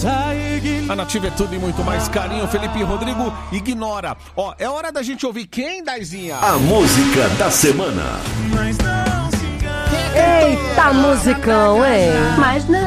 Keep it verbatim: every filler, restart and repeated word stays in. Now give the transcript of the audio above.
A Nativa é tudo e muito mais carinho. Felipe e Rodrigo ignora. Ó, é hora da gente ouvir quem, Daizinha? A música da semana. Eita, musicão, hein? Mas não.